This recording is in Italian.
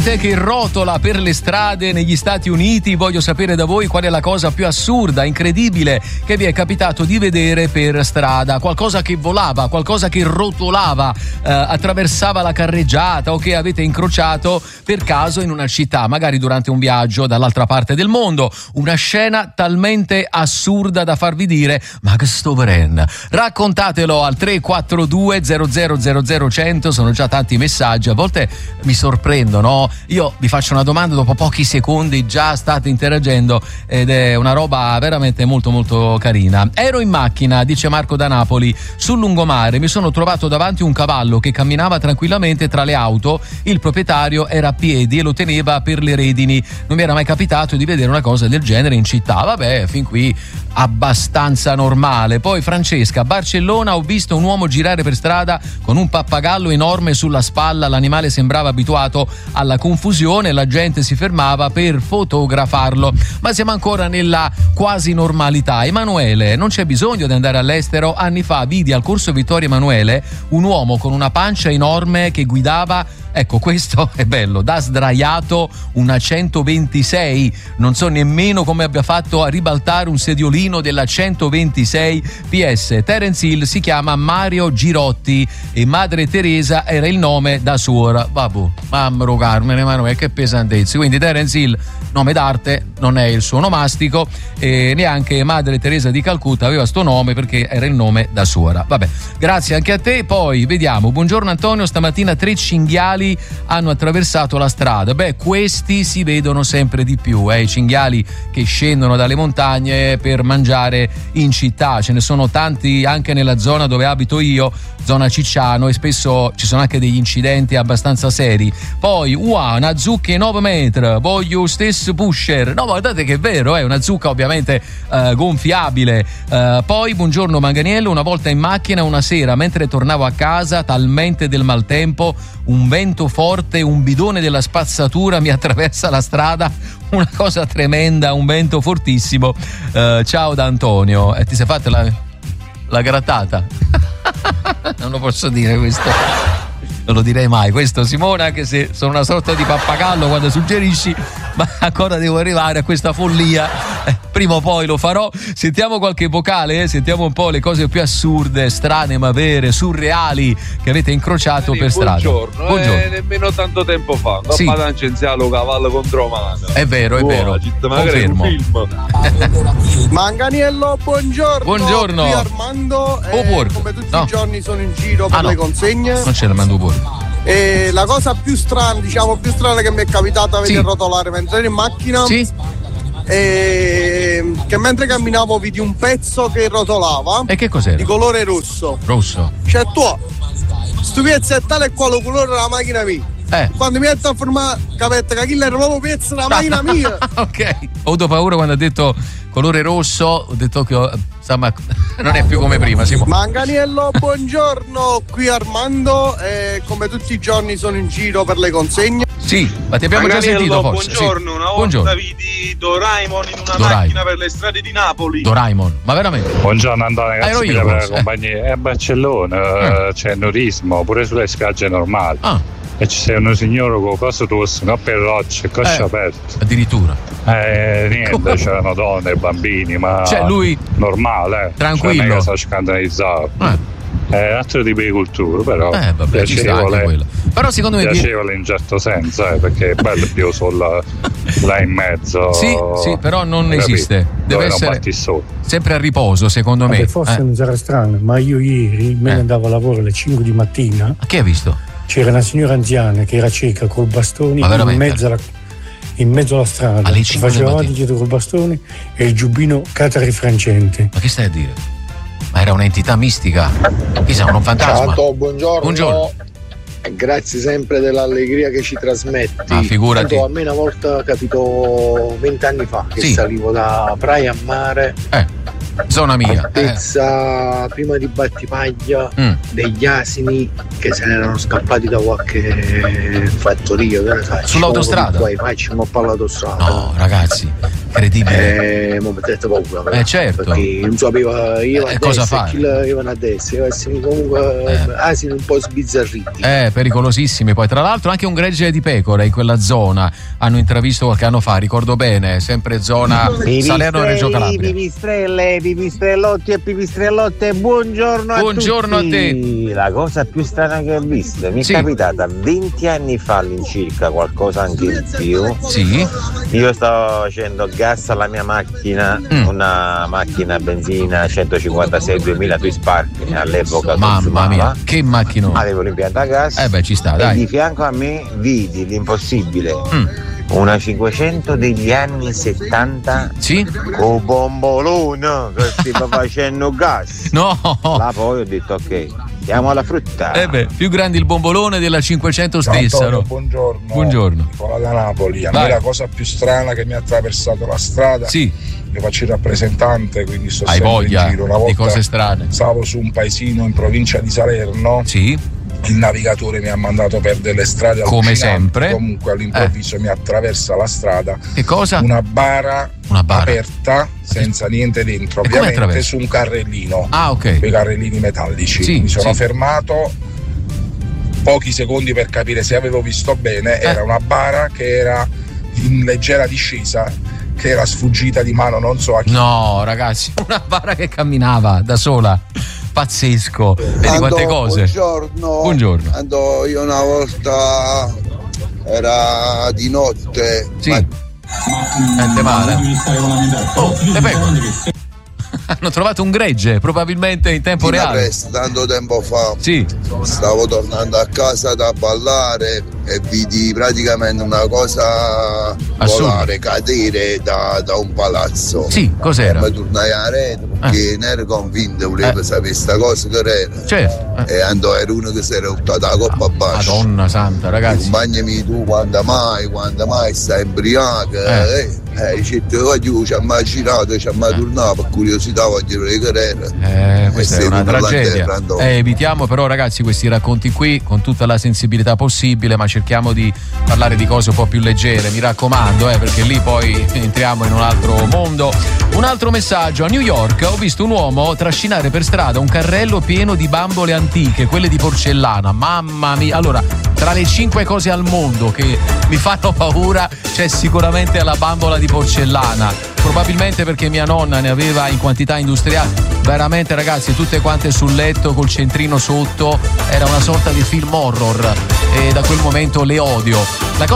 gente che rotola per le strade negli Stati Uniti. Voglio sapere da voi qual è la cosa più assurda, incredibile che vi è capitato di vedere per strada. Qualcosa che volava, qualcosa che rotolava, attraversava la carreggiata o che avete incrociato per caso in una città, magari durante un viaggio dall'altra parte del mondo. Una scena talmente assurda da farvi dire: ma che sto vedendo? Raccontatelo al 342 00 100. Sono già tanti messaggi, a volte mi sorprendo, no? Io vi faccio una domanda, dopo pochi secondi già state interagendo ed è una roba veramente molto molto carina. Ero in macchina, dice Marco da Napoli, sul lungomare, mi sono trovato davanti un cavallo che camminava tranquillamente tra le auto, il proprietario era a piedi e lo teneva per le redini. Non mi era mai capitato di vedere una cosa del genere in città. Vabbè, fin qui abbastanza normale. Poi Francesca, a Barcellona ho visto un uomo girare per strada con un pappagallo enorme sulla spalla, l'animale sembrava abituato alla confusione, la gente si fermava per fotografarlo. Ma siamo ancora nella quasi normalità. Emanuele, non c'è bisogno di andare all'estero. Anni fa vidi al corso Vittorio Emanuele un uomo con una pancia enorme che guidava, ecco, questo è bello, da sdraiato, una 126. Non so nemmeno come abbia fatto a ribaltare un sediolino della 126. PS, Terence Hill si chiama Mario Girotti e Madre Teresa era il nome da suora. Vabbè, mamma Carmine Emanuele, che pesantezza. Quindi Terence Hill, nome d'arte, non è il suo onomastico, e neanche Madre Teresa di Calcutta aveva sto nome perché era il nome da suora. Vabbè, grazie anche a te. Poi vediamo, buongiorno Antonio, stamattina 3 cinghiali hanno attraversato la strada. Beh, questi si vedono sempre di più, i cinghiali che scendono dalle montagne per mangiare in città. Ce ne sono tanti anche nella zona dove abito io, zona Cicciano, e spesso ci sono anche degli incidenti abbastanza seri. Poi una zucca 9 metri, voglio stesso pusher. No, guardate che è vero, è una zucca ovviamente gonfiabile. Poi buongiorno Manganiello, una volta in macchina una sera mentre tornavo a casa, talmente del maltempo, un vento forte, un bidone della spazzatura mi attraversa la strada, una cosa tremenda, un vento fortissimo. Ciao da Antonio. Ti sei fatta la grattata? Non lo posso dire questo, non lo direi mai questo, Simona, anche se sono una sorta di pappagallo quando suggerisci, ma ancora devo arrivare a questa follia. Prima o poi lo farò. Sentiamo qualche vocale, sentiamo un po' le cose più assurde, strane ma vere, surreali che avete incrociato per strada. Buongiorno. Nemmeno tanto tempo fa, sì. Tangenziale cavallo contro mano. È vero, confermo. Manganiello, buongiorno. Buongiorno. Qui Armando, come tutti i giorni sono in giro per le consegne. Non c'è Armando Porco. E la cosa più strana, più strana che mi è capitata a vedere rotolare mentre ero in macchina, che mentre camminavo vidi un pezzo che rotolava. E che cos'era? Di colore rosso. Rosso. Cioè tu, sto pezzo è tale e quale colore della macchina mia. Quando mi metto a formare, capite che quello era proprio pezzo della macchina mia. Ok. Ho avuto paura quando ha detto colore rosso, ho detto che insomma non è più come prima. Manganiello, buongiorno, qui Armando, come tutti i giorni sono in giro per le consegne. Sì, ma ti abbiamo già sentito forse. Buongiorno, una volta vidi Doraemon in una macchina per le strade di Napoli. Doraemon, ma veramente? Buongiorno Antonio, grazie per la compagnia. È a Barcellona, c'è nurismo, pure sulle spiagge normali. E ci sei un signore con cosa tosse, no, per rocce, cosce aperte. Addirittura. Niente, c'erano donne e bambini, ma cioè lui normale, tranquillo. Cioè, non è che si scandalizzato. È un altro tipo di cultura, però vabbè, piacevole, però secondo me piacevole in certo senso, perché è bello più solo là in mezzo. Sì, però non esiste. Deve essere sempre a riposo, secondo me. Forse non sarà strano, ma io ieri me ne andavo a lavoro alle 5 di mattina. Ma che hai visto? C'era una signora anziana che era cieca col bastone in mezzo alla strada, faceva avanti dietro col bastone e il giubbino catarifrangente. Ma che stai a dire? Ma era un'entità mistica? Chissà, un fantasma? Ciao, buongiorno. Grazie sempre dell'allegria che ci trasmetti. Figurati. A me una volta capitò 20 anni fa che salivo da Praia a Mare, zona mia, altezza prima di Battipaglia, degli asini che se ne erano scappati da qualche fattoria, sull'autostrada. Facciamo per l'autostrada. No, ragazzi, Incredibile. Mi ha detto paura. Certo. Perché non sapeva io a cosa destra fare? Chi l'avevano a destra. Essere comunque asini un po' sbizzarriti. Pericolosissimi. Poi tra l'altro anche un gregge di pecore in quella zona hanno intravisto qualche anno fa, ricordo bene, sempre zona Salerno-Reggio Calabria. Pipistrellotti e pipistrellotte, buongiorno a tutti. La cosa più strana che ho visto mi è capitata 20 anni fa all'incirca, qualcosa anche in più. Sì. Io stavo facendo gas alla mia macchina, una macchina a benzina 156 2000 Twispark all'epoca. Mamma mia, che macchina! Avevo l'impianto a gas. Ci sta, dai. E di fianco a me vidi l'impossibile. Una 500 degli anni 70 con bombolone che stiamo facendo gas. No! Là poi ho detto ok, andiamo alla frutta. Più grande il bombolone della 500 stessa. Antonio, no? Buongiorno. Nicola da Napoli. A me la cosa più strana che mi ha attraversato la strada. Io faccio il rappresentante, quindi sto sempre in giro. Una volta di cose strane. Stavo su un paesino in provincia di Salerno. Il navigatore mi ha mandato per delle strade come sempre. Comunque all'improvviso mi attraversa la strada. Che cosa? Una bara aperta senza niente dentro, ovviamente su un carrellino. Quei carrellini metallici. Mi sono fermato pochi secondi per capire se avevo visto bene. Era una bara che era in leggera discesa, che era sfuggita di mano, non so a chi. No, ragazzi, una bara che camminava da sola. Pazzesco. Vedi quante cose. Buongiorno. Andò io una volta, era di notte. Niente male. Hanno trovato un gregge, probabilmente in tempo reale. Tanto tempo fa. Stavo tornando a casa da ballare e vidi praticamente una cosa volare, cadere da un palazzo. Cos'era? Mi tornai a retro perché ne ero convinto, volevo sapere sta cosa che era. E andò, era uno che si era buttato la coppa a basso. Madonna santa, ragazzi. Accompagnami tu quando mai stai imbriaca. Ci ha mai girato, ci ha mai tornato per curiosità, voglio vedere. Questa è una tragedia. Evitiamo però, ragazzi, questi racconti qui con tutta la sensibilità possibile, ma cerchiamo di parlare di cose un po' più leggere, mi raccomando, perché lì poi entriamo in un altro mondo. Un altro messaggio: a New York ho visto un uomo trascinare per strada un carrello pieno di bambole antiche, quelle di porcellana. Mamma mia. Allora, tra le 5 cose al mondo che mi fanno paura c'è sicuramente la bambola di porcellana, probabilmente perché mia nonna ne aveva in quantità industriali. Veramente, ragazzi, tutte quante sul letto col centrino sotto, era una sorta di film horror e da quel momento le odio. La cosa